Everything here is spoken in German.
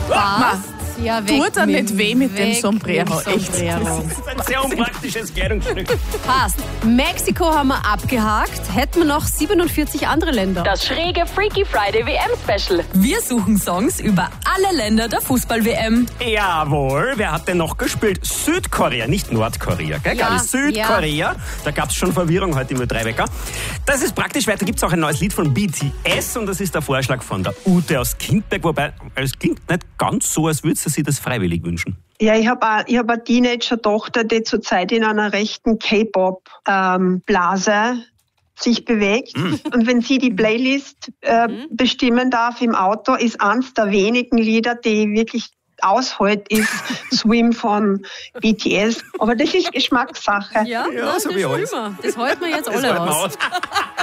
Passt. Ja, weg Tut er nicht weh mit dem Sombrero. Echt. Das ist ein sehr unpraktisches Kleidungsstück. Passt. Mexiko haben wir abgehakt. Hätten wir noch 47 andere Länder. Das schräge Freaky Friday WM-Special. Wir suchen Songs über alle Länder der Fußball-WM. Jawohl, wer hat denn noch gespielt? Südkorea, nicht Nordkorea, gell? Ja, Gabi? Südkorea. Da gab es schon Verwirrung heute im Ö3-Wecker. Das ist praktisch, weiter gibt es auch ein neues Lied von BTS und das ist der Vorschlag von der Ute aus Kindberg, wobei es klingt nicht ganz so, als würde sie sich das freiwillig wünschen. Ja, ich hab eine Teenager-Tochter, die zurzeit in einer rechten K-Pop-Blase sich bewegt. Und wenn sie die Playlist bestimmen darf im Auto, ist eins der wenigen Lieder, die wirklich aushält, ist Swim von BTS. Aber das ist Geschmackssache. Ja, so wie alles. Das halten wir jetzt alle aus.